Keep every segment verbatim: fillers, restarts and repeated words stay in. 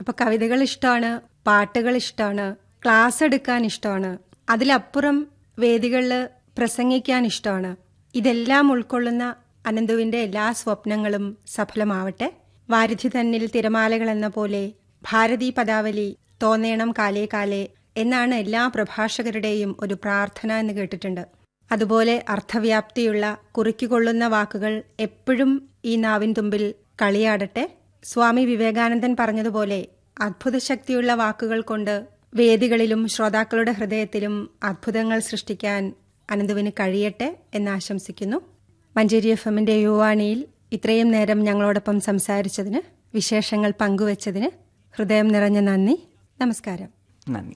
അപ്പൊ കവിതകൾ ഇഷ്ടമാണ്, പാട്ടുകൾ ഇഷ്ടമാണ്, ക്ലാസ് എടുക്കാൻ ഇഷ്ടമാണ്, അതിലപ്പുറം വേദികളിൽ പ്രസംഗിക്കാൻ ഇഷ്ടമാണ്. ഇതെല്ലാം ഉൾക്കൊള്ളുന്ന അനന്തുവിന്റെ എല്ലാ സ്വപ്നങ്ങളും സഫലമാവട്ടെ. വാരിധി തന്നിൽ തിരമാലകൾ എന്ന പോലെ ഭാരതീ പദാവലി തോന്നേണം കാലേ കാലേ എന്നാണ് എല്ലാ പ്രഭാഷകരുടെയും ഒരു പ്രാർത്ഥന എന്ന് കേട്ടിട്ടുണ്ട്. അതുപോലെ അർത്ഥവ്യാപ്തിയുള്ള കുറിക്കുകൊള്ളുന്ന വാക്കുകൾ എപ്പോഴും ഈ നാവിൻ തുമ്പിൽ കളിയാടട്ടെ. സ്വാമി വിവേകാനന്ദൻ പറഞ്ഞതുപോലെ അദ്ഭുത ശക്തിയുള്ള വാക്കുകൾ കൊണ്ട് വേദികളിലും ശ്രോതാക്കളുടെ ഹൃദയത്തിലും അദ്ഭുതങ്ങൾ സൃഷ്ടിക്കാൻ അനന്തുവിന് കഴിയട്ടെ എന്ന് ആശംസിക്കുന്നു. മഞ്ചേരി എഫ് എമ്മിന്റെ യുവാണിയിൽ ഇത്രയും നേരം ഞങ്ങളോടൊപ്പം സംസാരിച്ചതിന്, വിശേഷങ്ങൾ പങ്കുവച്ചതിന് ഹൃദയം നിറഞ്ഞ നന്ദി. നമസ്കാരം. നന്ദി.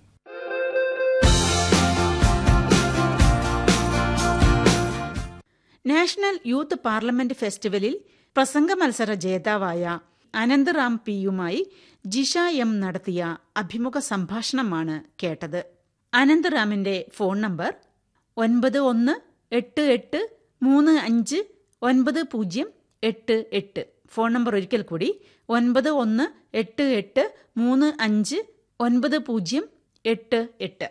നാഷണൽ യൂത്ത് പാർലമെന്റ് ഫെസ്റ്റിവലിൽ പ്രസംഗ മത്സര ജേതാവായ അനന്ത് റാം പിയുമായി ജിഷ എം നടത്തിയ അഭിമുഖ സംഭാഷണമാണ് കേട്ടത്. അനന്ത് റാമിന്റെ ഫോൺ നമ്പർ ഒൻപത് ഒന്ന് എട്ട് എട്ട് മൂന്ന് അഞ്ച് ഒൻപത് പൂജ്യം എട്ട് എട്ട്. ഫോൺ നമ്പർ ഒരിക്കൽ കൂടി, ഒൻപത് ഒന്ന് എട്ട് എട്ട് മൂന്ന് അഞ്ച് ഒൻപത് പൂജ്യം എട്ട് എട്ട്.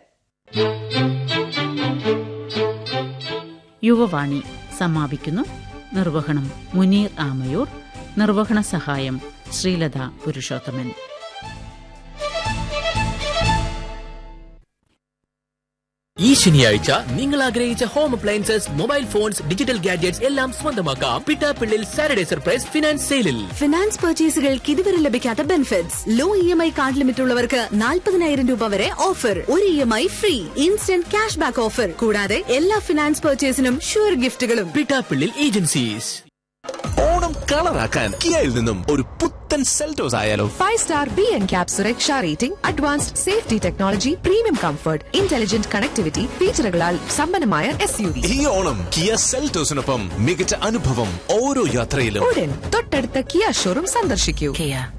യുവവാണി സമാപിക്കുന്നു. നിർവഹണം മുനീർ ആമയൂർ. നിർവഹണ സഹായം ശ്രീലത പുരുഷോത്തമൻ. ഈ ശനിയാഴ്ച നിങ്ങൾ ആഗ്രഹിച്ച home appliances, mobile phones, digital gadgets എല്ലാം സ്വന്തമാക്കാം പിട്ടാപ്പിള്ളിൽ സാറ്റർഡേ സർപ്രൈസ് ഫിനാൻസ് സെയിലിൽ. ഫിനാൻസ് പർച്ചേസുകൾക്ക് ഇതുവരെ ലഭിക്കാത്ത benefits. Law E M I card limit ഉള്ളവർക്ക് നാൽപ്പതിനായിരം രൂപ വരെ ഓഫർ. ഒരു E M I free. Instant cash back offer. കൂടാതെ എല്ലാ finance പർച്ചേസിനും sure ഗിഫ്റ്റുകളും. Pittappillil agencies. Onam കളറാക്കാൻ കിയയിൽ നിന്നും ഒരു പുത്തൻ സെൽറ്റോസ് ആയാലോ? Five star B N cap സുരക്ഷ rating, advanced safety technology, premium comfort, intelligent connectivity ഫീച്ചറുകളാൽ സമ്പന്നമായ എസ് യു വി. ഈ ഓണം കിയ സെൽറ്റോസിനൊപ്പം മികച്ച അനുഭവം ഓരോ യാത്രയിലും. ഉടൻ തൊട്ടടുത്ത കിയ ഷോറൂം സന്ദർശിക്കൂ.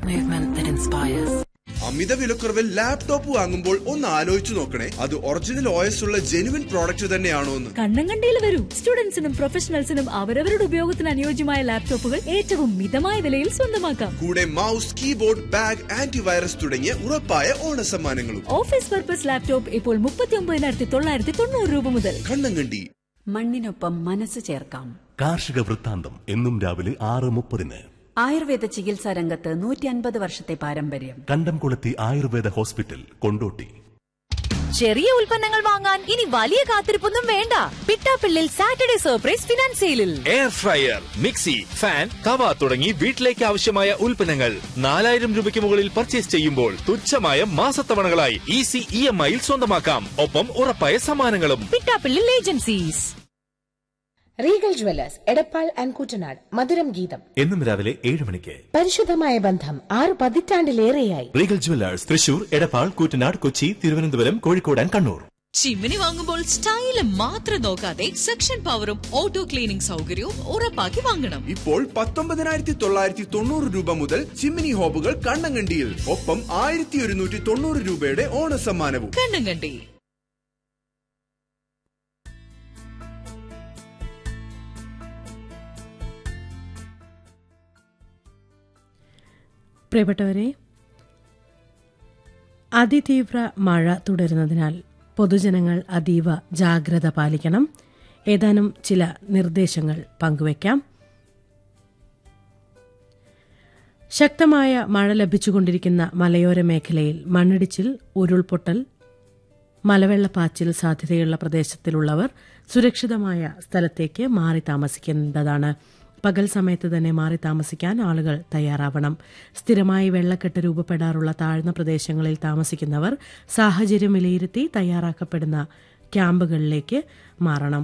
അമിത വിലക്കുറവിൽ ലാപ്ടോപ്പ് വാങ്ങുമ്പോൾ ഒന്ന് ആലോചിച്ചു നോക്കണേ, അത് ഒറിജിനൽ ഒ എസ് ഉള്ള ജെനുവിൻ പ്രോഡക്റ്റ് തന്നെയാണോ എന്ന്. കണ്ണങ്കണ്ടിയിൽ വരൂ. സ്റ്റുഡൻസിനും പ്രൊഫഷണൽസിനും അവരവരുടെ ഉപയോഗത്തിന് അനുയോജ്യമായ ലാപ്ടോപ്പുകൾ ഏറ്റവും മിതമായ വിലയിൽ സ്വന്തമാക്കാം. കൂടെ മൗസ്, കീബോർഡ്, ബാഗ്, ആന്റിവൈറസ് തുടങ്ങിയ ഉറപ്പായ ഓണ സമ്മാനങ്ങളും. ഓഫീസ് പർപ്പസ് ലാപ്ടോപ്പ് ഇപ്പോൾ മുപ്പത്തി ഒമ്പതിനായിരത്തി തൊള്ളായിരത്തി തൊണ്ണൂറ് രൂപ മുതൽ. കണ്ണങ്കണ്ടി. മണ്ണിനൊപ്പം മനസ്സ് ചേർക്കാം. കാർഷിക വൃത്താന്തം എന്നും രാവിലെ ആറ് മുപ്പതിന്. ആയുർവേദ ചികിത്സാ രംഗത്ത് നൂറ്റി അൻപത് വർഷത്തെ പാരമ്പര്യം. കണ്ടംകുളത്തി ആയുർവേദ ഹോസ്പിറ്റൽ, കൊണ്ടോട്ടി. ചെറിയ ഉൽപ്പന്നങ്ങൾ വാങ്ങാൻ ഇനി വലിയ കാത്തിരിപ്പൊന്നും വേണ്ട. പിട്ടാപ്പിള്ളിൽ സാറ്റർഡേ സർപ്രൈസ് ഫിനാൻസ് സെയിലിൽ എയർ ഫ്രയർ, മിക്സി, ഫാൻ, തവ തുടങ്ങി വീട്ടിലേക്ക് ആവശ്യമായ ഉൽപ്പന്നങ്ങൾ നാലായിരം രൂപയ്ക്ക് മുകളിൽ പർച്ചേസ് ചെയ്യുമ്പോൾ തുച്ഛമായ മാസത്തവണകളായി ഈസി ഇ എം ഐയിൽ സ്വന്തമാക്കാം. ഒപ്പം ഉറപ്പായ സമ്മാനങ്ങളും. Pittappillil agencies. Regal Jewellers Edappal and Kuttanad. മധുരം ഗീതം എന്നും രാവിലെ ഏഴ് മണിക്ക്. പരിശുദ്ധമായ ബന്ധം ആറ് പതിറ്റാണ്ടിലേറെയായി. Regal Jewellers Thrissur, Edappal, Kuttanad, Kochi, Thiruvananthapuram, Kozhikode and Kannur. Chimmini വാങ്ങുമ്പോൾ സ്റ്റൈല് മാത്രം നോക്കാതെ സെക്ഷൻ പവറും ഓട്ടോ ക്ലീനിംഗ് സൗകര്യവും ഉറപ്പാക്കി വാങ്ങണം. ഇപ്പോൾ പത്തൊമ്പതിനായിരത്തി തൊള്ളായിരത്തി തൊണ്ണൂറ് രൂപ മുതൽ ചിമ്മിനി ഹോബുകൾ കണ്ണങ്കണ്ടിയിൽ. ഒപ്പം ആയിരത്തി ഒരുന്നൂറ്റി തൊണ്ണൂറ് രൂപയുടെ ഓണസമ്മാനവും. കണ്ണങ്കണ്ടി. പ്രിയപ്പെട്ടവരെ, അതിതീവ്ര മഴ തുടരുന്നതിനാൽ പൊതുജനങ്ങൾ അതീവ ജാഗ്രത പാലിക്കണം. ഏതാനും ചില നിർദ്ദേശങ്ങൾ പങ്കുവയ്ക്കാം. ശക്തമായ മഴ ലഭിച്ചുകൊണ്ടിരിക്കുന്ന മലയോര മേഖലയിൽ മണ്ണിടിച്ചിൽ, ഉരുൾപൊട്ടൽ, മലവെള്ളപ്പാച്ചിൽ സാധ്യതയുള്ള പ്രദേശത്തിലുള്ളവർ സുരക്ഷിതമായ സ്ഥലത്തേക്ക് മാറി താമസിക്കേണ്ടതാണ്. പകൽ സമയത്ത് തന്നെ മാറി താമസിക്കാൻ ആളുകൾ തയ്യാറാവണം. സ്ഥിരമായി വെള്ളക്കെട്ട് രൂപപ്പെടാറുള്ള താഴ്ന്ന പ്രദേശങ്ങളിൽ താമസിക്കുന്നവർ സാഹചര്യം വിലയിരുത്തി തയ്യാറാക്കപ്പെടുന്ന ക്യാമ്പുകളിലേക്ക് മാറണം.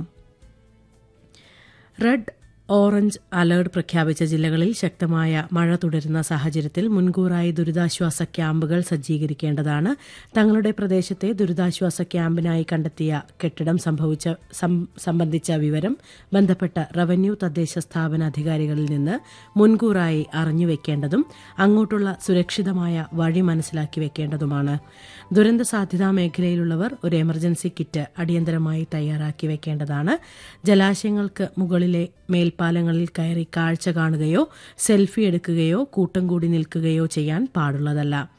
റെഡ്, ഓറഞ്ച് അലർട്ട് പ്രഖ്യാപിച്ച ജില്ലകളിൽ ശക്തമായ മഴ തുടരുന്ന സാഹചര്യത്തിൽ മുൻകൂറായി ദുരിതാശ്വാസ ക്യാമ്പുകൾ സജ്ജീകരിക്കേണ്ടതാണ്. തങ്ങളുടെ പ്രദേശത്തെ ദുരിതാശ്വാസ ക്യാമ്പിനായി കണ്ടെത്തിയ കെട്ടിടം സംഭവിച്ച സംബന്ധിച്ച വിവരം ബന്ധപ്പെട്ട റവന്യൂ തദ്ദേശ സ്ഥാപന അധികാരികളിൽ നിന്ന് മുൻകൂറായി അറിഞ്ഞുവെക്കേണ്ടതും അങ്ങോട്ടുള്ള സുരക്ഷിതമായ വഴി മനസ്സിലാക്കി വെക്കേണ്ടതുമാണ്. ദുരന്ത സാധ്യതാ മേഖലയിലുള്ളവർ ഒരു എമർജൻസി കിറ്റ് അടിയന്തരമായി തയ്യാറാക്കി വെക്കേണ്ടതാണ്. ജലാശയങ്ങൾക്ക് മുകളിലെ മേൽപ്പാലങ്ങളിൽ കയറി കാഴ്ച കാണുകയോ സെൽഫി എടുക്കുകയോ കൂട്ടം കൂടി നിൽക്കുകയോ ചെയ്യാൻ പാടുള്ളതല്ല.